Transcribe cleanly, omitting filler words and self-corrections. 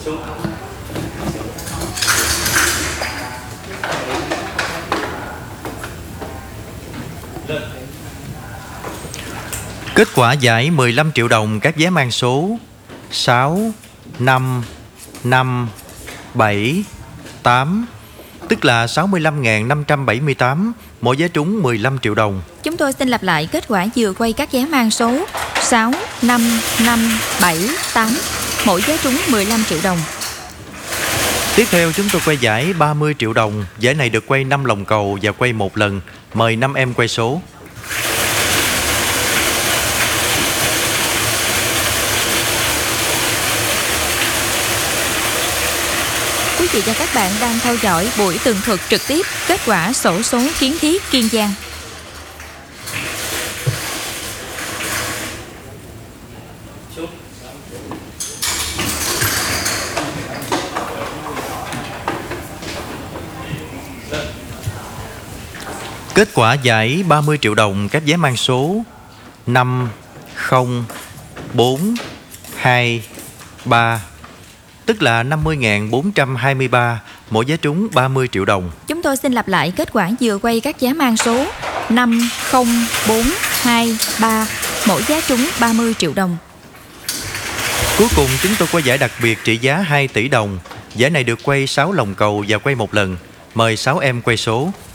Kết quả giải 15 triệu đồng các vé mang số 6, 5, 5, 7, 8, tức là 65.578, mỗi vé trúng 15 triệu đồng. Chúng tôi xin lặp lại kết quả vừa quay các vé mang số 6, 5, 5, 7, 8, mỗi vé trúng 15 triệu đồng. Tiếp theo chúng tôi quay giải 30 triệu đồng. Giải này được quay 5 lòng cầu và quay 1 lần. Mời 5 em quay số. Quý vị và các bạn đang theo dõi buổi tường thuật trực tiếp kết quả xổ số Kiến Thiết Kiên Giang. Kết quả giải 30 triệu đồng các vé mang số 5, 0, 4, 2, 3, tức là 50.423, mỗi vé trúng 30 triệu đồng. Chúng tôi xin lặp lại kết quả vừa quay các vé mang số 5, 0, 4, 2, 3, mỗi vé trúng 30 triệu đồng. Cuối cùng chúng tôi có giải đặc biệt trị giá 2 tỷ đồng. Giải này được quay 6 lòng cầu và quay 1 lần. Mời 6 em quay số.